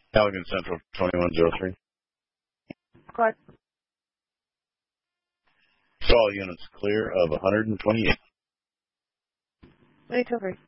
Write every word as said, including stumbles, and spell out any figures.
Allegan Central, twenty-one oh three. Quiet. So all units clear of one hundred twenty-eight. eight oh three.